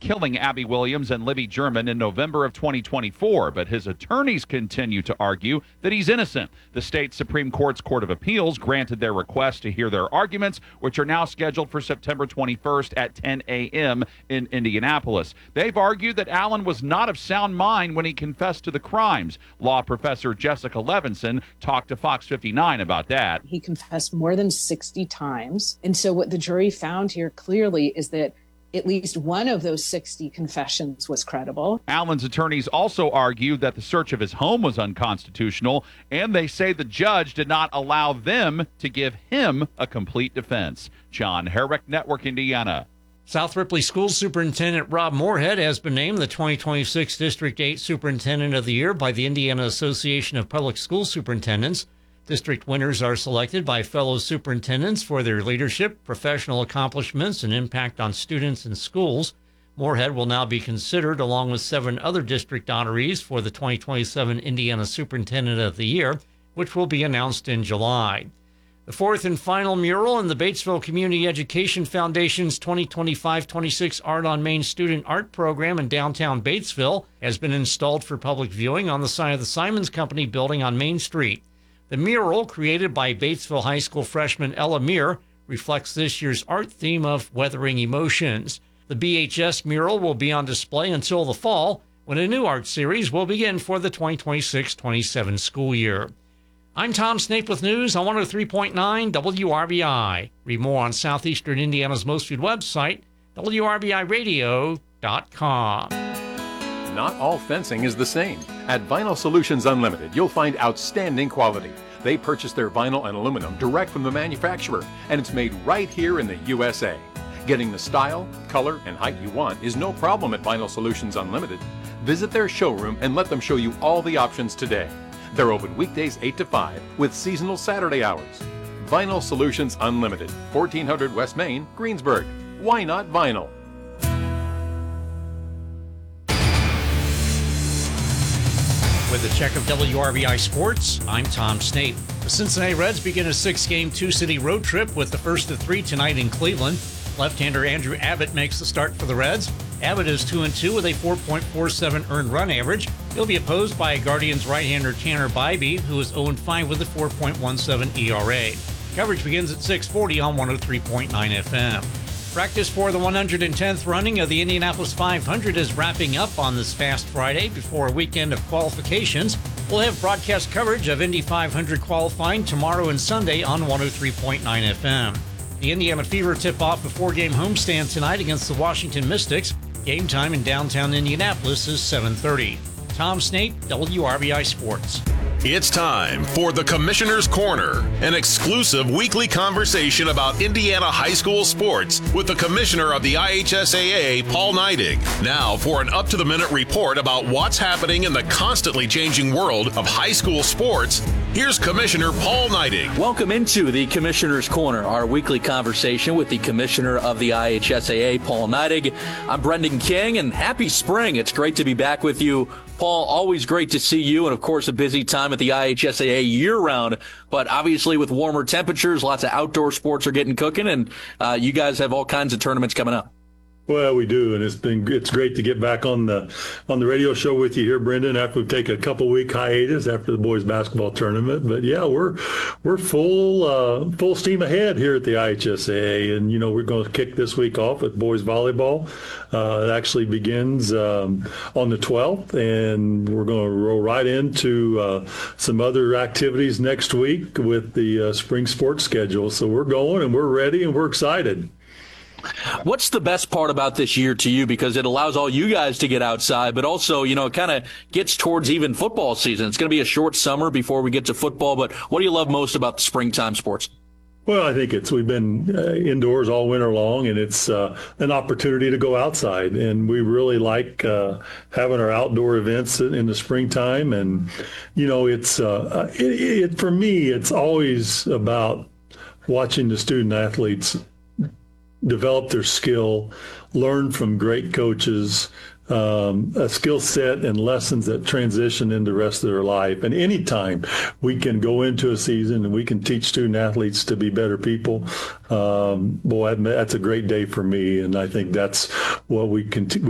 killing Abby Williams and Libby German in November of 2024, but his attorneys continue to argue that he's innocent. The state Supreme Court's Court of Appeals granted their request to hear their arguments, which are now scheduled for September 21st at 10 a.m. in Indianapolis. They've argued that Allen was not of sound mind when he confessed to the crimes. Law professor Jessica Levinson talked to Fox 59 about that. He confessed more than 60 times. And so what the jury found here clearly is that at least one of those 60 confessions was credible. Allen's attorneys also argue that the search of his home was unconstitutional, and they say the judge did not allow them to give him a complete defense. John Herrick, Network Indiana. South Ripley School Superintendent Rob Moorhead has been named the 2026 District 8 Superintendent of the Year by the Indiana Association of Public School Superintendents. District winners are selected by fellow superintendents for their leadership, professional accomplishments, and impact on students and schools. Moorhead will now be considered along with 7 other district honorees for the 2027 Indiana Superintendent of the Year, which will be announced in July. The fourth and final mural in the Batesville Community Education Foundation's 2025-26 Art on Main Student Art Program in downtown Batesville has been installed for public viewing on the side of the Simons Company building on Main Street. The mural, created by Batesville High School freshman Ella Meir, reflects this year's art theme of weathering emotions. The BHS mural will be on display until the fall, when a new art series will begin for the 2026-27 school year. I'm Tom Snape with news on 103.9 WRBI. Read more on Southeastern Indiana's most viewed website, WRBIRadio.com. Not all fencing is the same. At Vinyl Solutions Unlimited, you'll find outstanding quality. They purchase their vinyl and aluminum direct from the manufacturer, and it's made right here in the USA. Getting the style, color, and height you want is no problem at Vinyl Solutions Unlimited. Visit their showroom and let them show you all the options today. They're open weekdays 8 to 5 with seasonal Saturday hours. Vinyl Solutions Unlimited, 1400 West Main, Greensburg. Why not vinyl? With a check of WRBI Sports, I'm Tom Snape. The Cincinnati Reds begin a 6-game two-city road trip with the first of 3 tonight in Cleveland. Left-hander Andrew Abbott makes the start for the Reds. Abbott is 2-2 with a 4.47 earned run average. He'll be opposed by Guardians right-hander Tanner Bybee, who is 0-5 with a 4.17 ERA. Coverage begins at 6:40 on 103.9 FM. Practice for the 110th running of the Indianapolis 500 is wrapping up on this Fast Friday before a weekend of qualifications. We'll have broadcast coverage of Indy 500 qualifying tomorrow and Sunday on 103.9 FM. The Indiana Fever tip-off a 4-game homestand tonight against the Washington Mystics. Game time in downtown Indianapolis is 7:30. Tom Snape, WRBI Sports. It's time for the Commissioner's Corner, an exclusive weekly conversation about Indiana high school sports with the Commissioner of the IHSAA, Paul Neidig. Now for an up-to-the-minute report about what's happening in the constantly changing world of high school sports. Here's Commissioner Paul Neidig. Welcome into the Commissioner's Corner, our weekly conversation with the Commissioner of the IHSAA, Paul Neidig. I'm Brendan King, and happy spring. It's great to be back with you. Paul, always great to see you, and of course a busy time at the IHSAA year-round, but obviously with warmer temperatures, lots of outdoor sports are getting cooking, and you guys have all kinds of tournaments coming up. Well, we do, and it's great to get back on the radio show with you here, Brendan, after we've taken a couple-week hiatus after the boys basketball tournament. But yeah, we're full steam ahead here at the IHSAA, and we're going to kick this week off with boys volleyball. It actually begins on the 12th, and we're going to roll right into some other activities next week with the spring sports schedule. So we're going, and we're ready, and we're excited. What's the best part about this year to you? Because it allows all you guys to get outside, but also, it kind of gets towards even football season. It's going to be a short summer before we get to football, but what do you love most about the springtime sports? Well, I think we've been indoors all winter long, and it's an opportunity to go outside. And we really like having our outdoor events in the springtime. And, it's for me, it's always about watching the student athletes develop their skill, learn from great coaches, a skill set and lessons that transition into the rest of their life. And anytime we can go into a season and we can teach student athletes to be better people, boy, that's a great day for me. And I think that's what we